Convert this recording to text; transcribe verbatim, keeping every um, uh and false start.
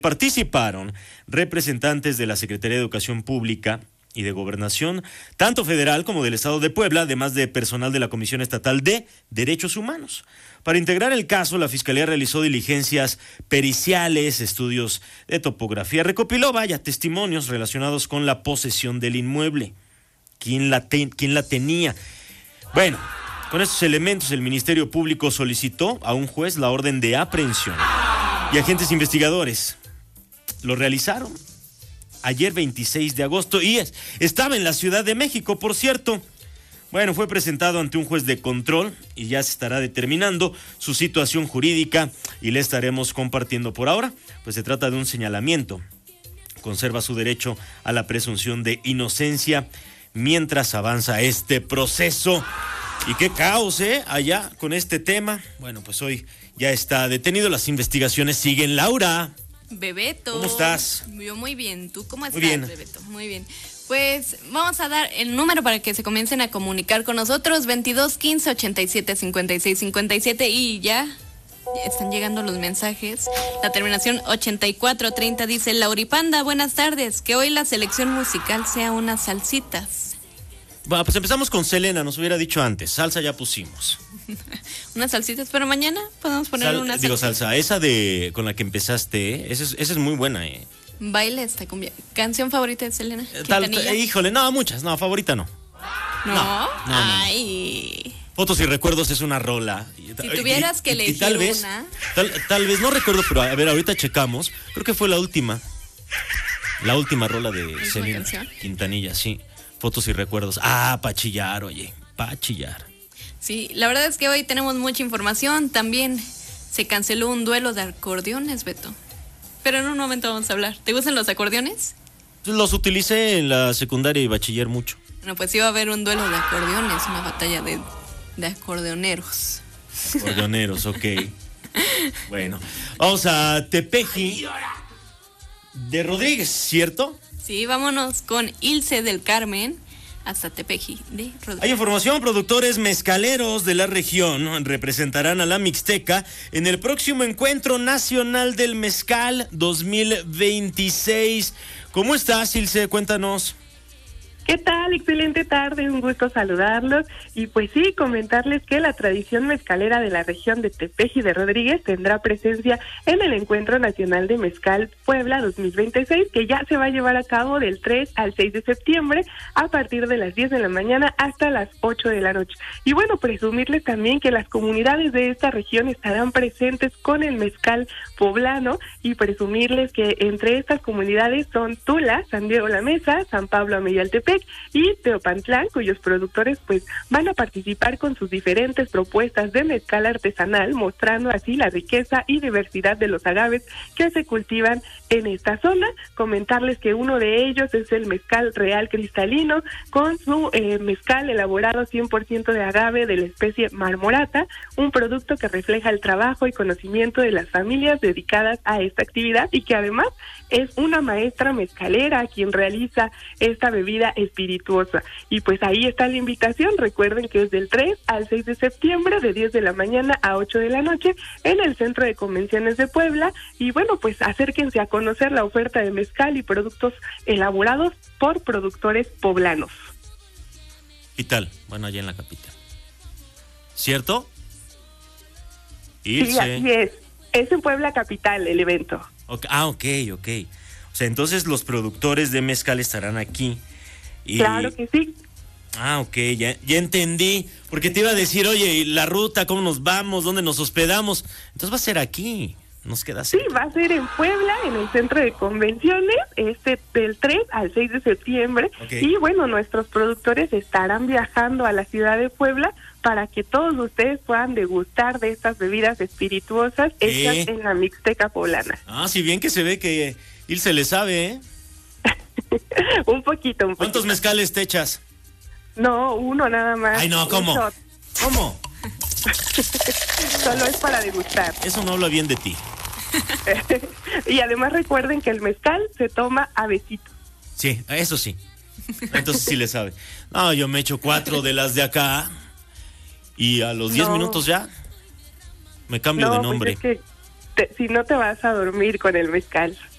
Participaron representantes de la Secretaría de Educación Pública y de Gobernación, tanto federal como del Estado de Puebla, además de personal de la Comisión Estatal de Derechos Humanos. Para integrar el caso, la Fiscalía realizó diligencias periciales, estudios de topografía, recopiló, vaya, testimonios relacionados con la posesión del inmueble. ¿Quién la, te- quién la tenía? Bueno, con estos elementos el Ministerio Público solicitó a un juez la orden de aprehensión y agentes investigadores lo realizaron ayer veintiséis de agosto y es, estaba en la Ciudad de México, por cierto. Bueno, fue presentado ante un juez de control y ya se estará determinando su situación jurídica y le estaremos compartiendo. Por ahora, pues se trata de un señalamiento. Conserva su derecho a la presunción de inocencia mientras avanza este proceso. Y qué caos, ¿eh? Allá con este tema. Bueno, pues hoy ya está detenido, las investigaciones siguen. Laura. Bebeto. ¿Cómo estás? Yo muy bien. ¿Tú cómo estás, Muy bien. Bebeto? Muy bien. Pues vamos a dar el número para que se comiencen a comunicar con nosotros, veintidós quince ochenta y siete cincuenta y seis cincuenta y siete, y ya, ya están llegando los mensajes. La terminación ochenta y cuatro treinta dice: Lauripanda, buenas tardes, que hoy la selección musical sea unas salsitas. Bueno, pues empezamos con Selena, nos hubiera dicho antes, salsa ya pusimos. Unas salsitas, pero mañana podemos poner Sal, una digo salsita. salsa, esa de con la que empezaste, ¿eh? esa, es, esa es muy buena, ¿eh? Baile esta cumbia. ¿Canción favorita de Selena? Tal, ¿Quintanilla? eh, híjole, no, muchas, no, favorita no. ¿No? no, no, no. Ay. Fotos y recuerdos es una rola. Si tuvieras que elegir tal vez, una. Tal, tal vez, no recuerdo, pero a ver, ahorita checamos. Creo que fue la última. La última rola de ¿Última Selena canción? Quintanilla, sí. Fotos y recuerdos. Ah, pa' chillar, oye, pa' chillar. Sí, la verdad es que hoy tenemos mucha información. También se canceló un duelo de acordeones, Beto. Pero en un momento vamos a hablar. ¿Te gustan los acordeones? Los utilicé en la secundaria y bachiller mucho. Bueno, pues iba a haber un duelo de acordeones, una batalla de, de acordeoneros. Acordeoneros, ok. Bueno, vamos a Tepeji de Rodríguez, ¿cierto? Sí, vámonos con Ilse del Carmen hasta Tepeji de Rodríguez. Hay información, productores mezcaleros de la región representarán a la Mixteca en el próximo Encuentro Nacional del Mezcal dos mil veintiséis. ¿Cómo estás, Ilse? Cuéntanos. ¿Qué tal? Excelente tarde, un gusto saludarlos. Y pues sí, comentarles que la tradición mezcalera de la región de Tepeji de Rodríguez tendrá presencia en el Encuentro Nacional de Mezcal Puebla dos mil veintiséis, que ya se va a llevar a cabo del tres al seis de septiembre a partir de las diez de la mañana hasta las ocho de la noche. Y bueno, presumirles también que las comunidades de esta región estarán presentes con el mezcal poblano y presumirles que entre estas comunidades son Tula, San Diego La Mesa, San Pablo Ameyaltepec y Teopantlán, cuyos productores pues van a participar con sus diferentes propuestas de mezcal artesanal, mostrando así la riqueza y diversidad de los agaves que se cultivan en esta zona. Comentarles que uno de ellos es el mezcal real cristalino, con su eh, mezcal elaborado cien por ciento de agave de la especie marmorata, un producto que refleja el trabajo y conocimiento de las familias dedicadas a esta actividad y que además es una maestra mezcalera quien realiza esta bebida espirituosa. Y pues ahí está la invitación. Recuerden que es del tres al seis de septiembre, de diez de la mañana a ocho de la noche, en el Centro de Convenciones de Puebla. Y bueno, pues acérquense a conocer la oferta de mezcal y productos elaborados por productores poblanos. ¿Qué tal? Bueno, allá en la capital. ¿Cierto? Sí, así es. Es en Puebla capital el evento. Okay. Ah, ok, ok. O sea, entonces los productores de mezcal estarán aquí. Y... Claro que sí. Ah, ok, ya, ya entendí. Porque te iba a decir, oye, ¿y la ruta? ¿Cómo nos vamos? ¿Dónde nos hospedamos? Entonces va a ser aquí. Nos queda Sí, cerca. va a ser en Puebla, en el Centro de Convenciones, este del tres al seis de septiembre. Okay. Y bueno, nuestros productores estarán viajando a la ciudad de Puebla para que todos ustedes puedan degustar de estas bebidas espirituosas hechas ¿Eh? en la Mixteca poblana. Ah, si bien que se ve que Ilse le sabe, ¿eh? un poquito, un poquito. ¿Cuántos mezcales te echas? No, uno nada más. Ay, no, Un ¿cómo? shot. ¿Cómo? Solo es para degustar. Eso no habla bien de ti. Y además recuerden que el mezcal se toma a besitos. Sí, eso sí. Entonces sí le sabe. No, yo me echo cuatro de las de acá y a los diez No. minutos ya me cambio no, de nombre. Pues es que te, si no te vas a dormir con el mezcal.